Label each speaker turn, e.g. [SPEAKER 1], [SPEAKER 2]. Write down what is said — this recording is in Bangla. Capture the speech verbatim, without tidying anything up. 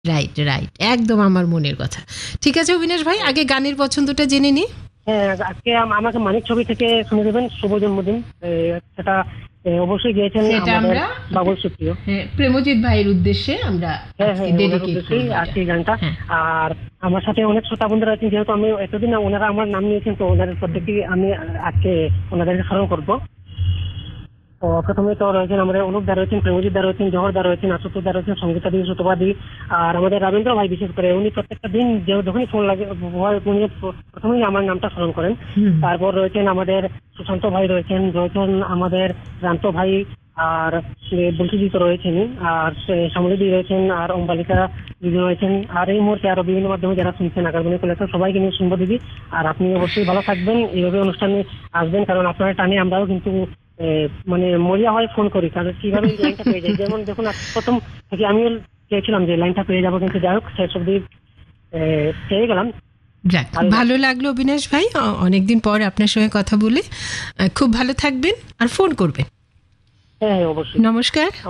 [SPEAKER 1] রাইট রাইট একদম আমার মনের কথা। ঠিক আছে অবিনাশ ভাই, আগে গানের পছন্দটা জেনে নি।
[SPEAKER 2] হ্যাঁ, আজকে আম- আমাকে মানিক ছবি থেকে শুনে দেবেন শুভ জন্মদিন। এ, সেটা এ, অবশ্যই গিয়েছেন
[SPEAKER 1] সেটা
[SPEAKER 2] আমাদের
[SPEAKER 1] আমরা
[SPEAKER 2] বাবুল সুপ্রিয়।
[SPEAKER 1] হ্যাঁ, প্রেমজিৎ ভাইয়ের উদ্দেশ্যে আমরা
[SPEAKER 2] হ্যাঁ
[SPEAKER 1] আজকে
[SPEAKER 2] হ্যাঁ হ্যাঁ, ওনার
[SPEAKER 1] ডেডিকেট
[SPEAKER 2] উদ্দেশ্যেই
[SPEAKER 1] করবো
[SPEAKER 2] আর
[SPEAKER 1] এটা।
[SPEAKER 2] সেই গানটা।
[SPEAKER 1] হ্যাঁ
[SPEAKER 2] আর আমার সাথে অনেক শ্রোতা বন্ধুরা আছেন, যেহেতু আমি এতদিন ওনারা আমার নাম নিয়েছেন, তো ওনাদের প্রত্যেকটি আমি আজকে ওনাদেরকে স্মরণ করবো। তো প্রথমে তো রয়েছেন আমাদের অনুপ দা, রয়েছেন প্রেমজিৎ দা, রয়েছেন জহর দা, রয়েছেন আশুতোষ দা, রয়েছেন সঙ্গীতা দি, সুতপা দি, আর আমাদের রবীন্দ্র ভাই। বিশেষ করে উনি প্রত্যেকটা দিন যে যখনই ফোন লাগে হয়, উনি প্রথমেই আমার নামটা স্মরণ করেন।
[SPEAKER 1] হুম।
[SPEAKER 2] তারপর রয়েছেন আমাদের সুশান্ত ভাই, রয়েছেন রয়েছেন আমাদের শান্ত ভাই, আর বলসিজিৎ রয়েছেন, আর শ্যামলী রয়েছেন, আর অম্বালিকা দিদি রয়েছেন, আর এই মুহূর্তে আরো বিভিন্ন মাধ্যমে যারা শুনছেন আকাশবাণী কলেজ, সবাইকে নিয়ে শুনবো দিদি। আর আপনি অবশ্যই ভালো থাকবেন, এইভাবে অনুষ্ঠানে আসবেন, কারণ আপনার টানে আমরাও কিন্তু এ, মানে মরিয়া হয়ে ফোন করি, কারণ কিভাবে এই লাইনটা পেয়ে যাই। যেমন দেখুন, আজ প্রথম থেকে আমিও চেয়েছিলাম যে লাইনটা পেয়ে যাবো, কিন্তু যাই হোক শেষ অব্দি এ, পেয়ে গেলাম।
[SPEAKER 1] যাক,
[SPEAKER 2] ভালো
[SPEAKER 1] ভালো লাগলো অবিনাশ ভাই, অ- অনেকদিন পর আপনার সঙ্গে কথা বলে। আহ, খুব ভালো থাকবেন আর ফোন করবেন।
[SPEAKER 2] হ্যাঁ হ্যাঁ, অবশ্যই।
[SPEAKER 1] নমস্কার।